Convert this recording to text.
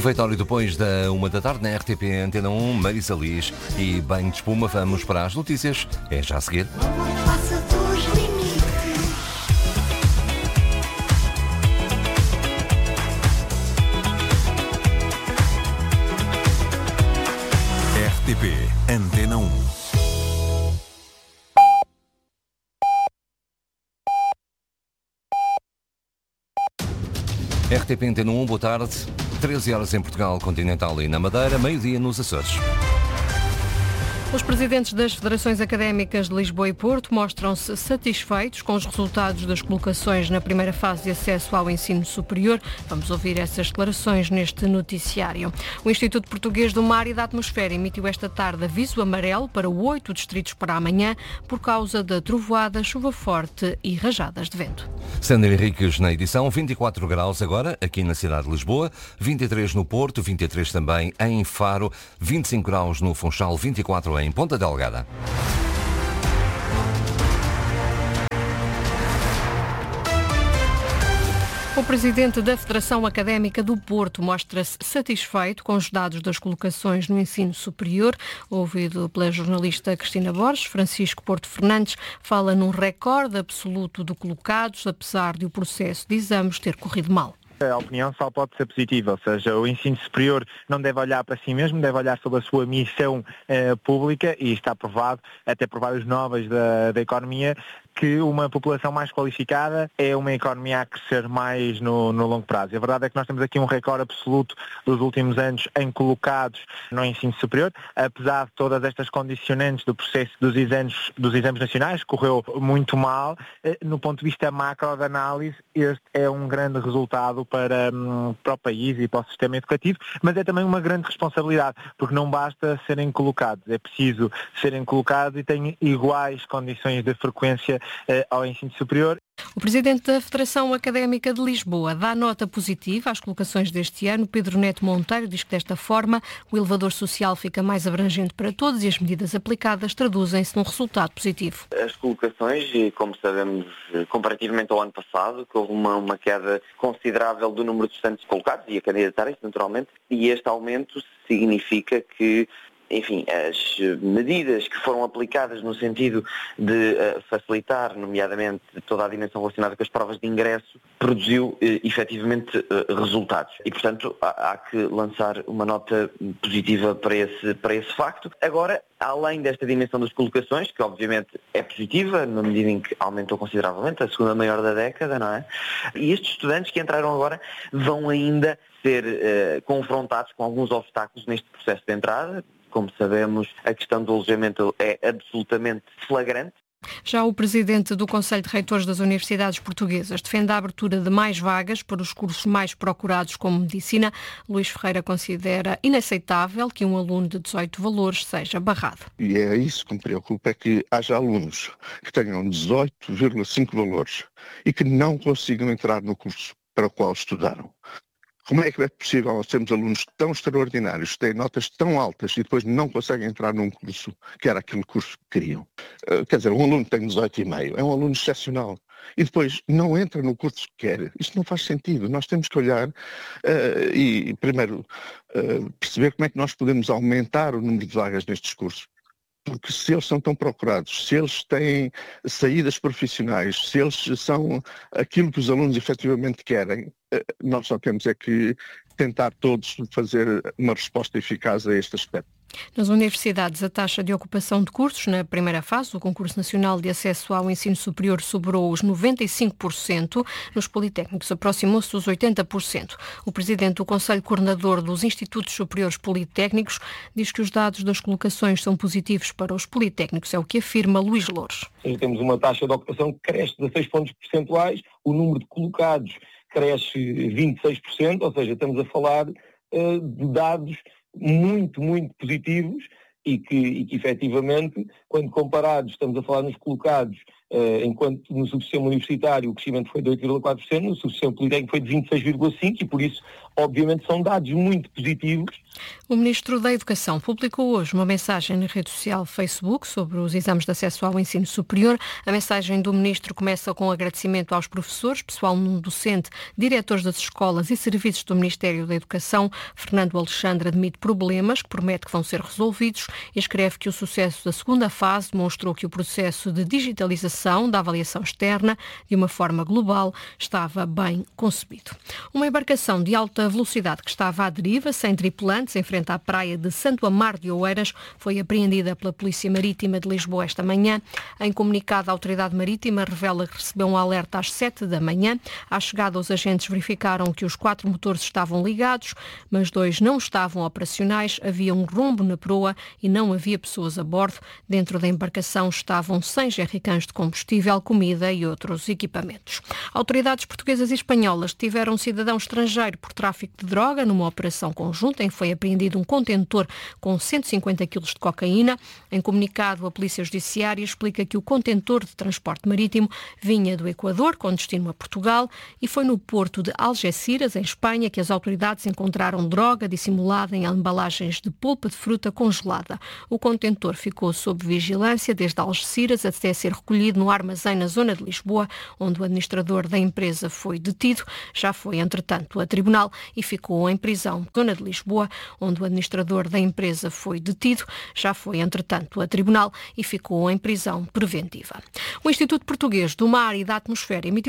Refeitório depois da 1 da tarde na RTP Antena 1, Marisa Liz e banho de espuma. Vamos para as notícias. É já a seguir. RTP Antena 1. RTP Antena 1, boa tarde. 13 horas em Portugal Continental e na Madeira, meio-dia nos Açores. Os presidentes das Federações Académicas de Lisboa e Porto mostram-se satisfeitos com os resultados das colocações na primeira fase de acesso ao ensino superior. Vamos ouvir essas declarações neste noticiário. O Instituto Português do Mar e da Atmosfera emitiu esta tarde aviso amarelo para 8 distritos para amanhã por causa da trovoada, chuva forte e rajadas de vento. Sandra Henriques na edição, 24 graus agora aqui na cidade de Lisboa, 23 no Porto, 23 também em Faro, 25 graus no Funchal, 24 em Ponta Delgada. O presidente da Federação Académica do Porto mostra-se satisfeito com os dados das colocações no ensino superior. Ouvido pela jornalista Cristina Borges, Francisco Porto Fernandes fala num recorde absoluto de colocados, apesar de o processo de exames ter corrido mal. A opinião só pode ser positiva, ou seja, o ensino superior não deve olhar para si mesmo, deve olhar sobre a sua missão pública, e está provado, até por vários novos da economia, que uma população mais qualificada é uma economia a crescer mais no longo prazo. E a verdade é que nós temos aqui um recorde absoluto dos últimos anos em colocados no ensino superior, apesar de todas estas condicionantes do processo dos exames nacionais, correu muito mal. No ponto de vista macro de análise, este é um grande resultado para o país e para o sistema educativo, mas é também uma grande responsabilidade, porque não basta serem colocados, é preciso serem colocados e têm iguais condições de frequência ao ensino superior. O presidente da Federação Académica de Lisboa dá nota positiva às colocações deste ano. Pedro Neto Monteiro diz que desta forma o elevador social fica mais abrangente para todos e as medidas aplicadas traduzem-se num resultado positivo. As colocações, como sabemos, comparativamente ao ano passado, que houve uma queda considerável do número de estudantes colocados e a candidatarem-se naturalmente, e este aumento significa que as medidas que foram aplicadas no sentido de facilitar, nomeadamente, toda a dimensão relacionada com as provas de ingresso, produziu efetivamente resultados. E, portanto, há que lançar uma nota positiva para esse facto. Agora, além desta dimensão das colocações, que obviamente é positiva, na medida em que aumentou consideravelmente, a segunda maior da década, não é? E estes estudantes que entraram agora vão ainda ser confrontados com alguns obstáculos neste processo de entrada. Como sabemos, a questão do alojamento é absolutamente flagrante. Já o presidente do Conselho de Reitores das Universidades Portuguesas defende a abertura de mais vagas para os cursos mais procurados como Medicina. Luís Ferreira considera inaceitável que um aluno de 18 valores seja barrado. E é isso que me preocupa, é que haja alunos que tenham 18,5 valores e que não consigam entrar no curso para o qual estudaram. Como é que é possível nós termos alunos tão extraordinários, que têm notas tão altas e depois não conseguem entrar num curso que era aquele curso que queriam? Quer dizer, um aluno que tem 18,5 é um aluno excepcional e depois não entra no curso que quer. Isto não faz sentido. Nós temos que olhar e primeiro perceber como é que nós podemos aumentar o número de vagas nestes cursos. Porque se eles são tão procurados, se eles têm saídas profissionais, se eles são aquilo que os alunos efetivamente querem, nós só temos é que tentar todos fazer uma resposta eficaz a este aspecto. Nas universidades, a taxa de ocupação de cursos na primeira fase do Concurso Nacional de Acesso ao Ensino Superior superou os 95%, nos politécnicos aproximou-se dos 80%. O presidente do Conselho Coordenador dos Institutos Superiores Politécnicos diz que os dados das colocações são positivos para os politécnicos, é o que afirma Luís Louros. Temos uma taxa de ocupação que cresce 16 pontos percentuais, o número de colocados cresce 26%, ou seja, estamos a falar de dados muito, muito positivos e que efetivamente, quando comparados, estamos a falar nos colocados, enquanto no subsistema universitário o crescimento foi de 8,4%, no subsistema politécnico foi de 26,5% e por isso, obviamente, são dados muito positivos. O Ministro da Educação publicou hoje uma mensagem na rede social Facebook sobre os exames de acesso ao ensino superior. A mensagem do Ministro começa com agradecimento aos professores, pessoal não docente, diretores das escolas e serviços do Ministério da Educação. Fernando Alexandre admite problemas que promete que vão ser resolvidos e escreve que o sucesso da segunda fase demonstrou que o processo de digitalização da avaliação externa, de uma forma global, estava bem concebido. Uma embarcação de alta velocidade que estava à deriva, sem tripulantes, em frente à praia de Santo Amaro de Oeiras, foi apreendida pela Polícia Marítima de Lisboa esta manhã. Em comunicado, a Autoridade Marítima revela que recebeu um alerta às 7 da manhã. À chegada, os agentes verificaram que os 4 motores estavam ligados, mas 2 não estavam operacionais. Havia um rombo na proa e não havia pessoas a bordo. Dentro da embarcação estavam 100 jerrycans de combustível, comida e outros equipamentos. Autoridades portuguesas e espanholas tiveram um cidadão estrangeiro por tráfico de droga numa operação conjunta em que foi apreendido um contentor com 150 kg de cocaína. Em comunicado, a Polícia Judiciária explica que o contentor de transporte marítimo vinha do Equador com destino a Portugal e foi no porto de Algeciras, em Espanha, que as autoridades encontraram droga dissimulada em embalagens de polpa de fruta congelada. O contentor ficou sob vigilância desde Algeciras até ser recolhido no armazém na zona de Lisboa, onde o administrador da empresa foi detido. Já foi, entretanto, a tribunal e ficou em prisão na zona de Lisboa, onde o administrador da empresa foi detido. Já foi, entretanto, a tribunal e ficou em prisão preventiva. O Instituto Português do Mar e da Atmosfera emitiu